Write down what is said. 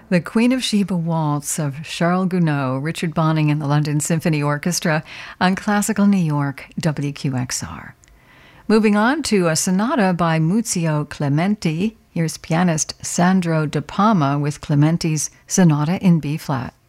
The Queen of Sheba Waltz of Charles Gounod, Richard Bonning and the London Symphony Orchestra on Classical New York, WQXR. Moving on to a sonata by Muzio Clementi. Here's pianist Sandro De Palma with Clementi's Sonata in B-flat.